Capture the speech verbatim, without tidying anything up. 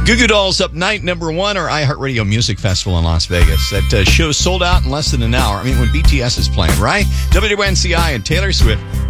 Goo Goo Dolls up night number one, our iHeartRadio Music Festival in Las Vegas. That uh, show sold out in less than an hour. I mean, when B T S is playing, right? W W N C I and Taylor Swift